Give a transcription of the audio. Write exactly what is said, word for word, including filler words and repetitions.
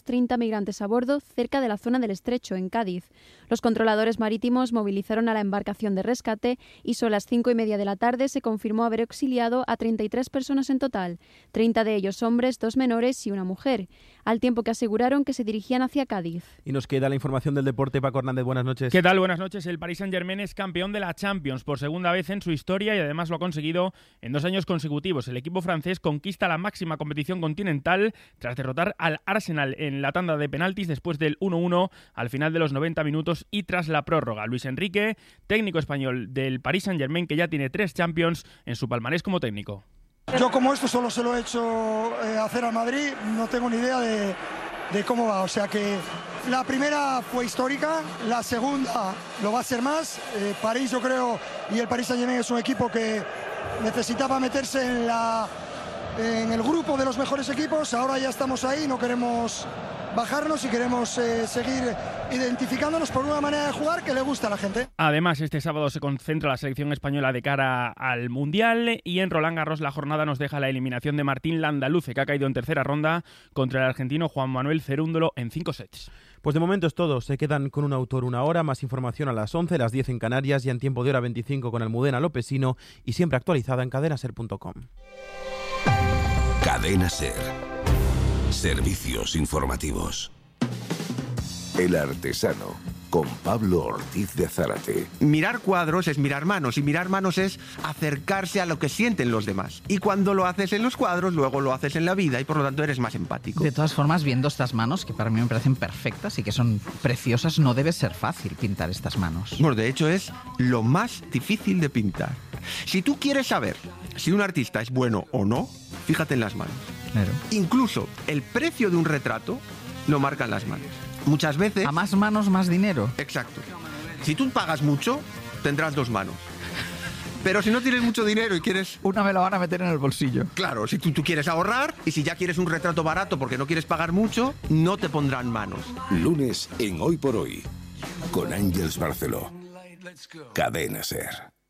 unos treinta migrantes a bordo cerca de la zona del Estrecho, en Cádiz. Los controladores marítimos movilizaron a la embarcación de rescate y sobre las cinco y media de la tarde se confirmó haber auxiliado a treinta y tres personas en total, treinta de ellos hombres, dos menores y una mujer, al tiempo que aseguraron que se dirigían hacia Cádiz. Y nos queda la información del deporte. Paco Hernández, buenas noches. ¿Qué tal? Buenas noches. El Paris Saint-Germain es campeón de la Champions por segunda vez en su historia y además lo ha conseguido en dos años consecutivos. El equipo francés conquista la máxima competición continental tras derrotar al Arsenal en la tanda de penaltis después del uno uno al final de los noventa minutos y tras la prórroga. Luis Enrique, técnico español del Paris Saint-Germain, que ya tiene tres Champions en su palmarés como técnico. Yo como esto solo se lo he hecho eh, hacer al Madrid, no tengo ni idea de, de cómo va. O sea que la primera fue histórica, la segunda lo va a ser más. Eh, París, yo creo, y el Paris Saint-Germain es un equipo que necesitaba meterse en, la, en el grupo de los mejores equipos. Ahora ya estamos ahí, no queremos bajarnos y queremos eh, seguir identificándonos por una manera de jugar que le gusta a la gente. Además, este sábado se concentra la selección española de cara al Mundial y en Roland Garros la jornada nos deja la eliminación de Martín Landaluce, que ha caído en tercera ronda contra el argentino Juan Manuel Cerúndolo en cinco sets. Pues de momento es todo. Se quedan con un autor una hora, más información a las once, las diez en Canarias y en tiempo de hora veinticinco con Almudena Lopesino y siempre actualizada en cadena ser punto com. Cadena Ser. Servicios informativos. El Artesano, con Pablo Ortiz de Zárate. Mirar cuadros es mirar manos, y mirar manos es acercarse a lo que sienten los demás. Y cuando lo haces en los cuadros, luego lo haces en la vida, y por lo tanto eres más empático. De todas formas, viendo estas manos, que para mí me parecen perfectas y que son preciosas, no debe ser fácil pintar estas manos. Bueno, de hecho es lo más difícil de pintar. Si tú quieres saber si un artista es bueno o no, fíjate en las manos. Claro. Incluso el precio de un retrato lo marcan las manos. Muchas veces... A más manos, más dinero. Exacto. Si tú pagas mucho, tendrás dos manos. Pero si no tienes mucho dinero y quieres... Una me la van a meter en el bolsillo. Claro, si tú, tú quieres ahorrar y si ya quieres un retrato barato porque no quieres pagar mucho, no te pondrán manos. Lunes en Hoy por Hoy, con Ángeles Barceló. Cadena Ser.